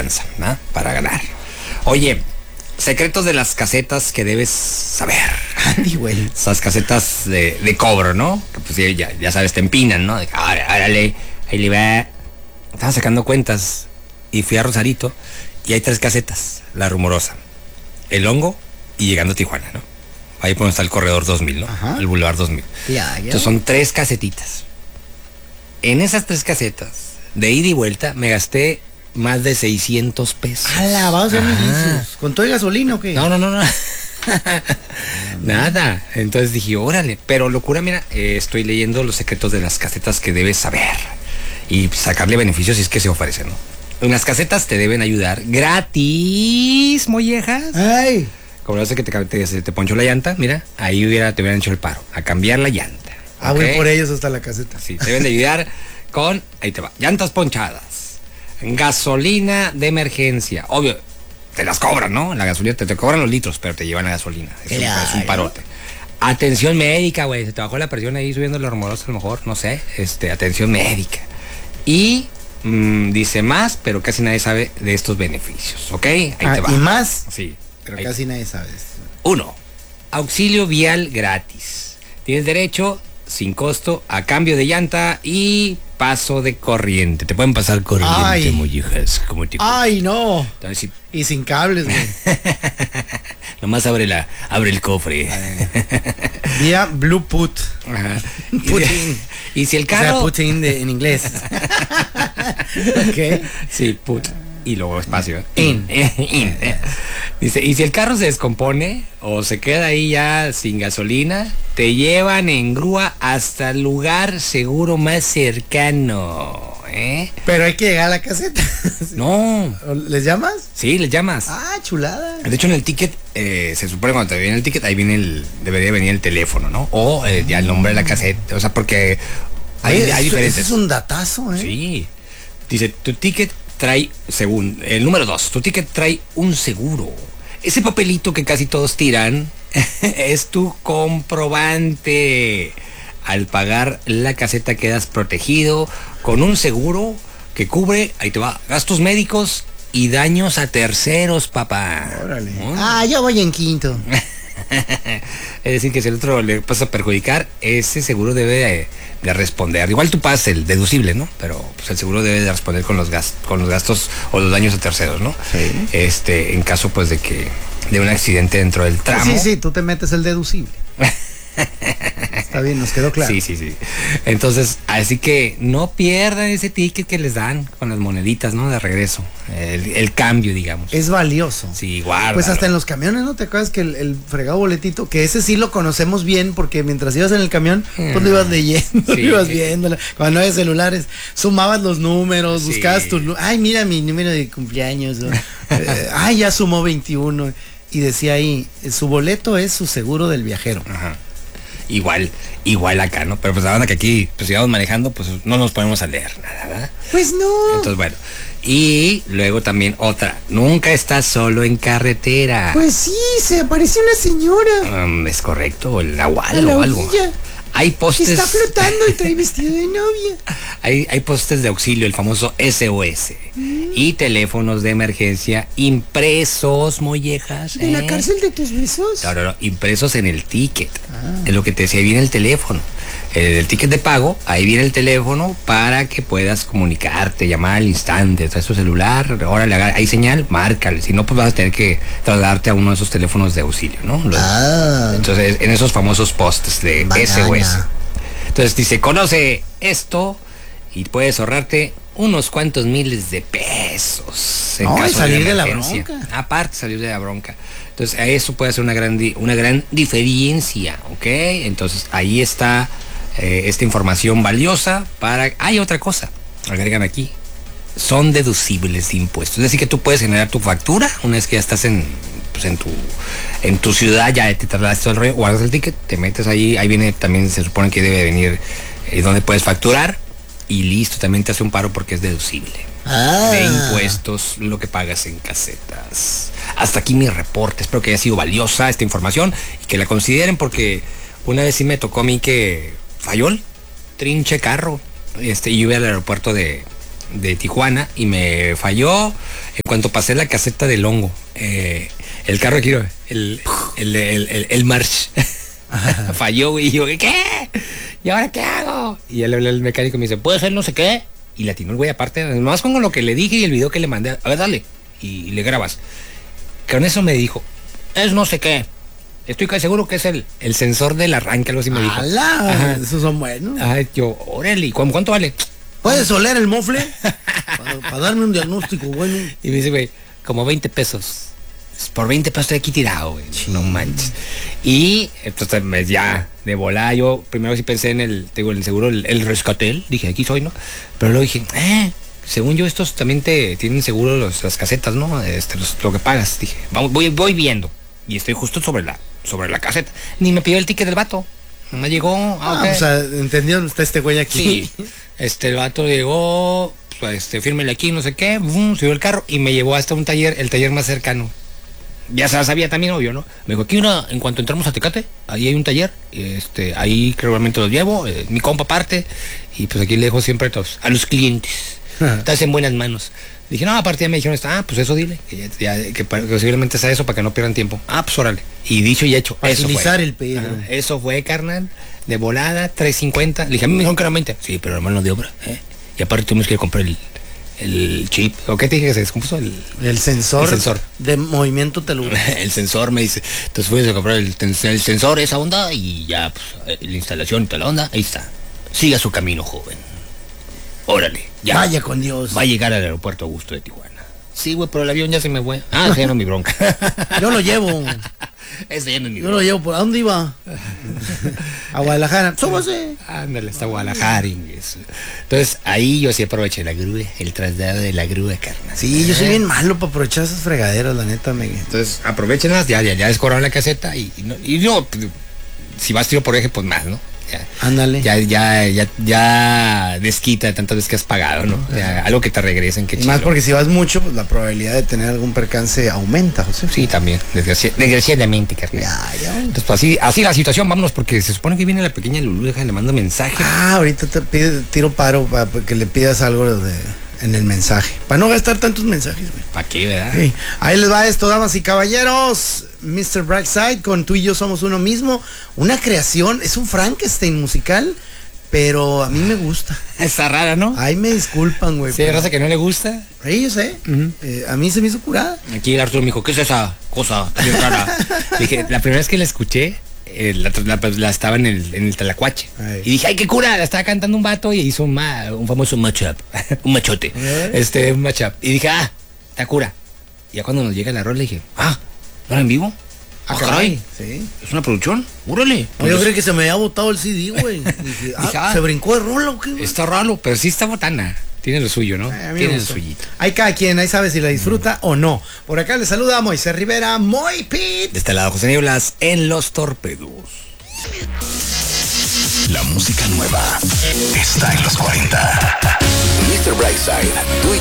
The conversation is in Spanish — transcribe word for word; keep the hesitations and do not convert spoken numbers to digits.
alcanza, ¿no? Para ganar. Oye, secretos de las casetas que debes saber. Andy, güey. Esas casetas de, de cobro, ¿no? Que pues ya, ya sabes, te empinan, ¿no? De que, árale, ahí le va. Estaba sacando cuentas y fui a Rosarito y hay tres casetas. La Rumorosa, El Hongo y llegando a Tijuana, ¿no? Ahí por donde está el corredor dos mil, ¿no? Ajá. El Boulevard dos mil. Ya, ya. Entonces son tres casetitas. En esas tres casetas, de ida y vuelta, me gasté más de seiscientos pesos. ¡Hala! Vamos a hacer vicios. ¿Con todo el gasolina o qué? No, no, no, no. Nada. Entonces dije, órale. Pero locura, mira, eh, estoy leyendo los secretos de las casetas que debes saber. Y sacarle beneficios si es que se ofrecen, ¿no? En las casetas te deben ayudar gratis, mollejas. ¡Ay! Como lo hace que te, te, te ponchó la llanta, mira, ahí hubiera, te hubieran hecho el paro, a cambiar la llanta. Ah, ¿okay? voy por ellos hasta la caseta. Sí, te deben de ayudar con, ahí te va, llantas ponchadas, gasolina de emergencia, obvio, te las cobran, ¿no? La gasolina, te, te cobran los litros, pero te llevan la gasolina, es, un, es un parote. Atención médica, güey, se te bajó la presión ahí subiendo la rumorosa a lo mejor, no sé, este, atención médica. Y mmm, dice más, pero casi nadie sabe de estos beneficios, ¿ok? Ahí ah, te va. ¿Y más? Sí. Pero ahí. Casi nadie sabe esto. Uno, auxilio vial gratis. Tienes derecho, sin costo, a cambio de llanta y paso de corriente. Te pueden pasar corriente, Ay. mollejas, como te... ¡Ay, no! Entonces, si... Y sin cables, güey. Nomás abre la, abre el cofre. Vía Bluetooth. Ajá. Putin. Y si el O carro... sea, Putin de, en inglés. ¿Qué? Sí, put. Y luego espacio. ¿eh? In. In. Dice, y si el carro se descompone o se queda ahí ya sin gasolina, te llevan en grúa hasta el lugar seguro más cercano. ¿Eh? Pero hay que llegar a la caseta. No. ¿Les llamas? Sí, les llamas. Ah, chulada. De hecho, en el ticket, eh, se supone cuando te viene el ticket, ahí viene el, debería venir el teléfono, ¿no? O eh, ya el nombre de la caseta. O sea, porque hay, Oye, hay eso, diferentes. eso es un datazo, ¿eh? Sí. Dice, tu ticket trae, según el número dos, tu ticket trae un seguro. Ese papelito que casi todos tiran es tu comprobante. Al pagar la caseta quedas protegido con un seguro que cubre, ahí te va, gastos médicos y daños a terceros, papá. Órale. ¿No? Ah, yo voy en quinto. Es decir, que si el otro le pasa a perjudicar, ese seguro debe de, de responder. Igual tú pagas el deducible, ¿no? Pero pues, el seguro debe de responder con los gastos, con los gastos o los daños a terceros, ¿no? Sí. Este, en caso pues de que de un accidente dentro del tramo. Sí, sí, tú te metes el deducible. Está bien, nos quedó claro. Sí, sí, sí. Entonces, así que no pierdan ese ticket que les dan con las moneditas, ¿no? De regreso. El, el cambio, digamos. Es valioso. Sí, guárdalo. Pues hasta en los camiones, ¿no? ¿Te acuerdas que el, el fregado boletito, que ese sí lo conocemos bien, porque mientras ibas en el camión, pues lo ibas leyendo, Sí. lo ibas viendo, cuando no había celulares, sumabas los números, Sí. buscabas tu, nu- ay, mira mi número de cumpleaños, ¿no? Eh, ay, ya sumó veintiuno, y decía ahí, su boleto es su seguro del viajero. Ajá. Igual, igual acá, ¿no? Pero pues la banda que aquí, pues si vamos manejando, pues no nos ponemos a leer nada, ¿verdad? Pues no. Entonces, bueno. Y luego también otra, nunca estás solo en carretera. Pues sí, se apareció una señora Um, es correcto, o el nahual a la o algo. orilla. Hay Que postes. está flotando y trae vestido de novia. Hay, hay postes de auxilio, el famoso S O S. Mm. Y teléfonos de emergencia impresos, mollejas. ¿De ¿eh? la cárcel de tus besos? No, no, no, impresos en el ticket. Ah. Es lo que te decía, ahí viene el teléfono. El, el ticket de pago, ahí viene el teléfono para que puedas comunicarte, llamar al instante, traes tu celular, órale, hay señal, márcale. Si no, pues vas a tener que trasladarte a uno de esos teléfonos de auxilio, ¿no? Los, Ah. Entonces, en esos famosos postes de Banana. S O S. Entonces dice, conoce esto y puedes ahorrarte unos cuantos miles de pesos en No, y caso salir de de la emergencia. bronca. Aparte, salir de la bronca. Entonces, a eso puede ser una gran, di- una gran diferencia, ¿ok? Entonces, ahí está eh, esta información valiosa para... Hay otra cosa, agregan aquí. Son deducibles de impuestos. Es decir, que tú puedes generar tu factura una vez que ya estás en, pues, en tu en tu ciudad, ya te trasladas todo el rollo, guardas el ticket, te metes ahí, ahí viene también, se supone que debe venir eh, donde puedes facturar y listo, también te hace un paro porque es deducible. Ah. De impuestos lo que pagas en casetas. Hasta aquí mi reporte, espero que haya sido valiosa esta información y que la consideren porque una vez sí me tocó a mí que falló el trinche carro este, y yo iba al aeropuerto de, de Tijuana y me falló en cuanto pasé la caseta del hongo. Eh, el carro aquí, el, el, el, el, el March. Falló, güey. Y yo, ¿qué? ¿Y ahora qué hago? Y ya le hablé al mecánico y me dice, ¿puede ser no sé qué? Y le atinó el güey aparte. Nomás con lo que le dije y el video que le mandé. A ver, dale. Y, y le grabas. Con eso me dijo, es no sé qué. Estoy casi seguro que es el, el sensor del arranque, algo así me dijo. ¡Hala! Esos son buenos. Ay, yo, órale, ¿cuánto, ¿cuánto vale? ¿Puedes oler el mofle? Para, para darme un diagnóstico bueno. Y me dice, güey, como veinte pesos. Por veinte pesos estoy aquí tirado, güey. No manches. Y entonces ya de volada yo primero sí pensé en el, digo, el seguro, el, el rescatel. Dije, aquí soy, ¿no? Pero luego dije, eh, según yo estos también te tienen seguro los, las casetas, ¿no? Este, los, lo que pagas. Dije, vamos, voy, voy viendo. Y estoy justo sobre la, sobre la caseta. Ni me pidió el ticket del vato. No me llegó. Ah, ah okay. O sea, ¿entendieron? Está este güey aquí. Sí. Este, el vato llegó, pues, este, fírmele aquí, no sé qué, boom, subió el carro y me llevó hasta un taller, el taller más cercano. Ya se la sabía también, obvio, ¿no? Me dijo, aquí una, en cuanto entramos a Tecate, ahí hay un taller, este, ahí que realmente los llevo, eh, mi compa parte, y pues aquí le dejo siempre a, todos, a los clientes. Estás en buenas manos. Dije, no, aparte ya me dijeron, ah, pues eso dile, que, ya, ya, que, que posiblemente sea eso para que no pierdan tiempo. Ah, pues órale. Y dicho y hecho, para eso utilizar fue. el pedido. Ajá, eso fue, carnal, de volada, tres cincuenta. Le dije, a mí me dijeron que era veinte. Sí, pero hermano de obra, ¿eh? Y aparte tuvimos que comprar el, el chip. ¿O qué te dije que se descompuso? El, el sensor. El sensor. De movimiento telúrico. El sensor, me dice. Entonces fuimos a comprar el, el sensor, esa onda, y ya, pues, la instalación y toda la onda, ahí está. Siga su camino, joven. Órale, ya. Vaya con Dios. Va a llegar al aeropuerto Augusto de Tijuana. Sí, güey, pero el avión ya se me fue. Ah, ya no es mi bronca. Yo lo llevo. Ese ya no es mi Yo bronca. lo llevo. ¿Por a dónde iba? A Guadalajara. Súbase. Ándale, hasta Guadalajara. Entonces, ahí yo sí aproveché la grúa, el traslado de la grúa, carnal. Sí, yo soy bien malo para aprovechar esas fregaderas, la neta, me. Entonces, aprovechenlas, ya, ya, ya descobraron la caseta y, y no, y no, si vas tiro por eje, pues más, ¿no? Ya, ándale. Ya, ya, ya, ya desquita de tantas veces que has pagado, ¿no? O sea, algo que te regresen, que y más porque si vas mucho, pues la probabilidad de tener algún percance aumenta, José. Sí, también, desgraci desgraciadamente, carnal. Ya, ya. Entonces, pues así, así la situación, vámonos, porque se supone que viene la pequeña Lulú, déjale, le mando mensaje. Ah, ahorita te pide, tiro paro para que le pidas algo de, en el mensaje. Para no gastar tantos mensajes, güey. ¿Para qué, verdad? Sí. Ahí les va esto, damas y caballeros. mister Brightside con Tú y Yo Somos Uno Mismo. Una creación, es un Frankenstein musical, pero a mí me gusta. Está rara, ¿no? Ay, me disculpan, güey. Sí, hay raza que no le gusta. Sí, yo sé. Uh-huh. eh, a mí se me hizo curada. Aquí el Arturo me dijo, ¿qué es esa cosa bien rara? Dije, la primera vez que la escuché, eh, la, la, la estaba en el, en el Tlacuache. Ay. Y dije, ay, qué cura, la estaba cantando un vato y hizo un, ma, un famoso matchup, un machote, ¿Eh? este, un matchup. Y dije, ah, está cura. Y ya cuando nos llega la rola dije, ah, ¿no era en vivo? Ah, caray. Sí. ¿Es una producción? ¡Úrale! No, yo creí que se me había botado el C D, güey. Dije, ah, ah, ¿se brincó de rola o qué, güey? Está raro, pero sí está botana. Tiene lo suyo, ¿no? Ay, tiene lo suyito. Hay cada quien, ahí sabe si la disfruta mm. o no. Por acá le saluda a Moisés Rivera, Moy Pit. De este lado, José Nieblas, en Los Torpedos. La música nueva está en los cuarenta. mister Brightside, Tú y